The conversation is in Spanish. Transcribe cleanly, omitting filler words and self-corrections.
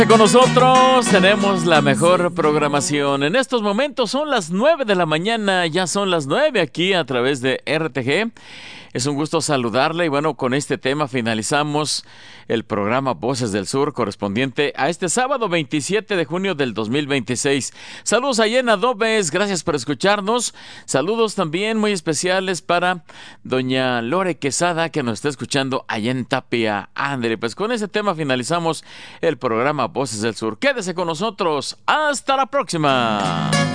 Con nosotros tenemos la mejor programación. En estos momentos son las 9 de la mañana, ya son las 9 aquí a través de RTG. Es un gusto saludarle y bueno, con este tema finalizamos el programa Voces del Sur correspondiente a este sábado 27 de junio del 2026. Saludos allá en Adobes, gracias por escucharnos. Saludos también muy especiales para doña Lore Quesada que nos está escuchando allá en Tapia. Ándale, pues con ese tema finalizamos el programa Voces del Sur. Quédese con nosotros. Hasta la próxima.